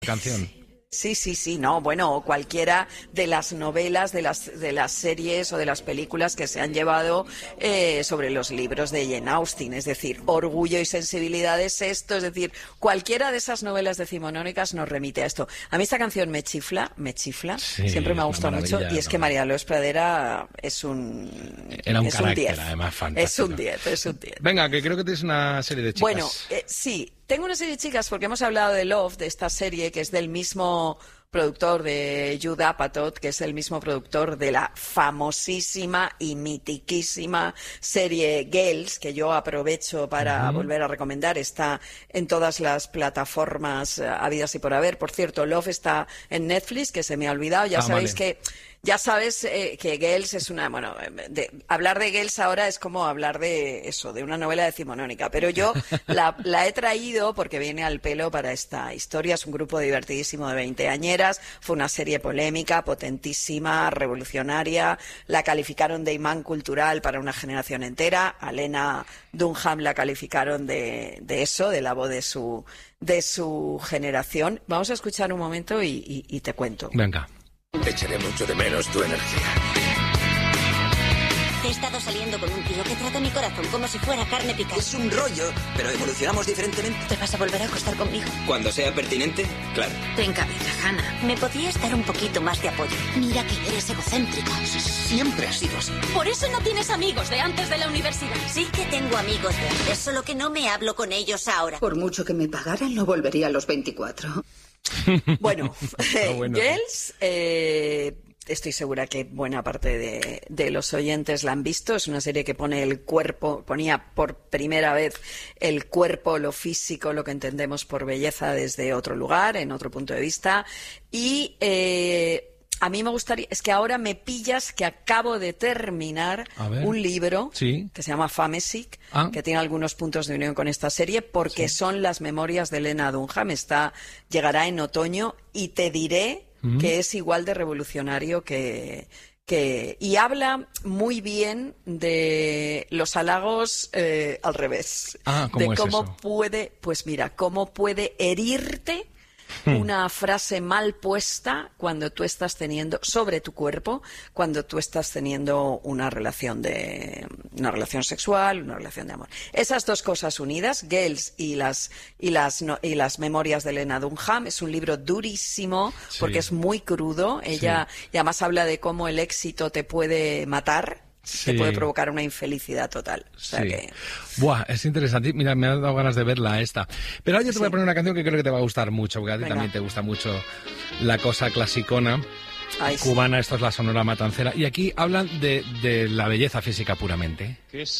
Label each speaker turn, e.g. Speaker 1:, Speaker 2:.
Speaker 1: canción.
Speaker 2: Sí, no, bueno, cualquiera de las novelas, de las series o de las películas que se han llevado sobre los libros de Jane Austen, es decir, Orgullo y Sensibilidad es esto, es decir, cualquiera de esas novelas decimonónicas nos remite a esto. A mí esta canción me chifla,
Speaker 1: sí,
Speaker 2: siempre me ha gustado mucho, y es que María Lourdes Pradera
Speaker 1: Era un
Speaker 2: es
Speaker 1: carácter,
Speaker 2: 10.
Speaker 1: además, fantástico.
Speaker 2: Es un 10.
Speaker 1: Venga, que creo que tienes una serie de chicas.
Speaker 2: Bueno, sí. Tengo una serie de chicas porque hemos hablado de Love, de esta serie que es del mismo productor de Judd Apatow, que es el mismo productor de la famosísima y mitiquísima serie Girls, que yo aprovecho para volver a recomendar. Está en todas las plataformas habidas y por haber. Por cierto, Love está en Netflix, que se me ha olvidado. Ya sabes que Girls es una... Bueno, hablar de Girls ahora es como hablar de eso, de una novela decimonónica. Pero yo la he traído porque viene al pelo para esta historia. Es un grupo divertidísimo de veinteañeras. Fue una serie polémica, potentísima, revolucionaria. La calificaron de imán cultural para una generación entera. A Lena Dunham la calificaron de eso, de la voz de su generación. Vamos a escuchar un momento y te cuento.
Speaker 1: Venga.
Speaker 3: Echaré mucho de menos tu energía.
Speaker 4: He estado saliendo con un tío que trata mi corazón como si fuera carne picada.
Speaker 5: Es un rollo, pero evolucionamos diferentemente.
Speaker 4: ¿Te vas a volver a acostar conmigo?
Speaker 5: Cuando sea pertinente, claro.
Speaker 4: Ten cabeza, Hannah. ¿Me podías dar un poquito más de apoyo? Mira que eres egocéntrica.
Speaker 5: Siempre ha sido así.
Speaker 6: Por eso no tienes amigos de antes de la universidad.
Speaker 4: Sí que tengo amigos de antes, solo que no me hablo con ellos ahora.
Speaker 7: Por mucho que me pagaran, no volvería a los 24.
Speaker 2: Bueno, Girls, estoy segura que buena parte de los oyentes la han visto. Es una serie que ponía por primera vez el cuerpo, lo físico, lo que entendemos por belleza desde otro lugar, en otro punto de vista. Y a mí me gustaría, es que ahora me pillas que acabo de terminar un libro que se llama Famesic, que tiene algunos puntos de unión con esta serie, porque son las memorias de Lena Dunham. Llegará en otoño y te diré que es igual de revolucionario y habla muy bien de los halagos al revés.
Speaker 1: ¿Cómo
Speaker 2: de cómo
Speaker 1: es eso?
Speaker 2: puede, pues mira, cómo puede herirte una frase mal puesta cuando tú estás teniendo sobre tu cuerpo, cuando tú estás teniendo una relación sexual, una relación de amor. Esas dos cosas unidas, Girls y las memorias de Lena Dunham, es un libro durísimo porque es muy crudo. Ella y además habla de cómo el éxito te puede matar. Te puede provocar una infelicidad total. O sea que...
Speaker 1: Buah, es interesante. Mira, me ha dado ganas de verla esta. Pero ahora yo te voy a poner una canción que creo que te va a gustar mucho, porque a ti también te gusta mucho la cosa clasicona cubana. Esto es la Sonora Matancera. Y aquí hablan de la belleza física puramente.